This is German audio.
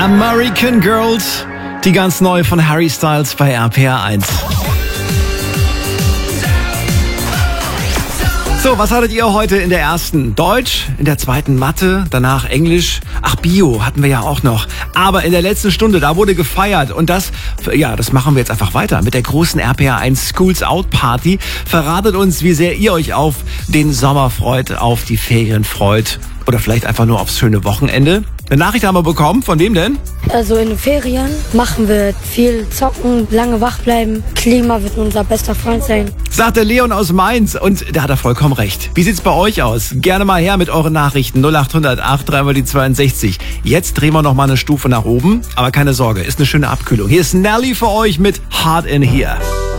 American Girls, die ganz neu von Harry Styles bei RPR 1. So, was hattet ihr heute in der ersten? Deutsch, in der zweiten Mathe, danach Englisch. Ach, Bio hatten wir ja auch noch. Aber in der letzten Stunde, da wurde gefeiert. Und das machen wir jetzt einfach weiter mit der großen RPR 1 Schools Out Party. Verratet uns, wie sehr ihr euch auf den Sommer freut, auf die Ferien freut. Oder vielleicht einfach nur aufs schöne Wochenende. Eine Nachricht haben wir bekommen. Von wem denn? Also in den Ferien machen wir viel zocken, lange wach bleiben. Klima wird unser bester Freund sein. Sagt der Leon aus Mainz. Und da hat er vollkommen recht. Wie sieht's bei euch aus? Gerne mal her mit euren Nachrichten. 0800 8 62. Jetzt drehen wir noch mal eine Stufe nach oben. Aber keine Sorge, ist eine schöne Abkühlung. Hier ist Nelly für euch mit Hard in Here.